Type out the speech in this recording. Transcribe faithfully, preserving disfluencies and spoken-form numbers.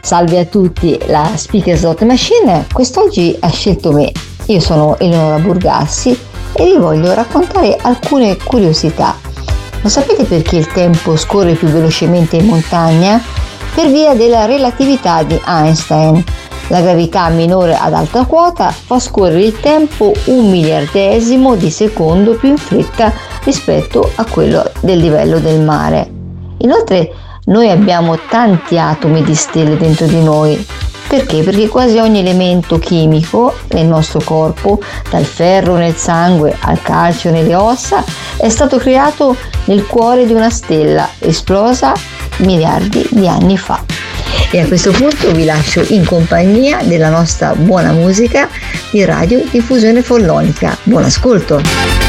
Salve a tutti, la Speaker Slot Machine quest'oggi ha scelto me. Io sono Eleonora Burgassi e vi voglio raccontare alcune curiosità. Lo sapete perché il tempo scorre più velocemente in montagna? Per via della relatività di Einstein. La gravità minore ad alta quota fa scorrere il tempo un miliardesimo di secondo più in fretta rispetto a quello del livello del mare. Inoltre noi abbiamo tanti atomi di stelle dentro di noi. Perché? Perché quasi ogni elemento chimico nel nostro corpo, dal ferro nel sangue al calcio nelle ossa, è stato creato nel cuore di una stella esplosa miliardi di anni fa. E a questo punto vi lascio in compagnia della nostra buona musica di Radio Diffusione Follonica. Buon ascolto!